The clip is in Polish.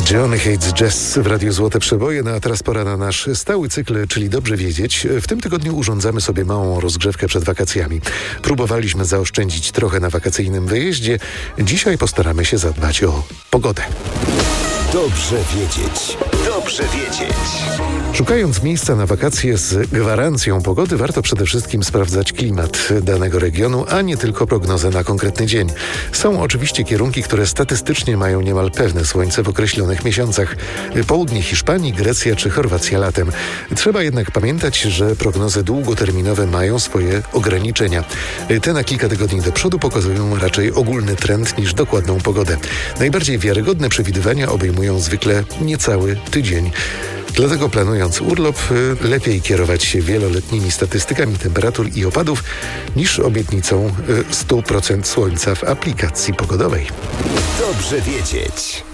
Johnny Hates Jazz w Radiu Złote Przeboje, a teraz pora na nasz stały cykl, czyli Dobrze Wiedzieć. W tym tygodniu urządzamy sobie małą rozgrzewkę przed wakacjami. Próbowaliśmy zaoszczędzić trochę na wakacyjnym wyjeździe. Dzisiaj postaramy się zadbać o pogodę. Dobrze wiedzieć. Dobrze wiedzieć. Szukając miejsca na wakacje z gwarancją pogody, warto przede wszystkim sprawdzać klimat danego regionu, a nie tylko prognozę na konkretny dzień. Są oczywiście kierunki, które statystycznie mają niemal pewne słońce w określonych miesiącach. Południe Hiszpanii, Grecja czy Chorwacja latem. Trzeba jednak pamiętać, że prognozy długoterminowe mają swoje ograniczenia. Te na kilka tygodni do przodu pokazują raczej ogólny trend niż dokładną pogodę. Najbardziej wiarygodne przewidywania obejmują zwykle niecały tydzień. Dlatego planując urlop, lepiej kierować się wieloletnimi statystykami temperatur i opadów niż obietnicą 100% słońca w aplikacji pogodowej. Dobrze wiedzieć.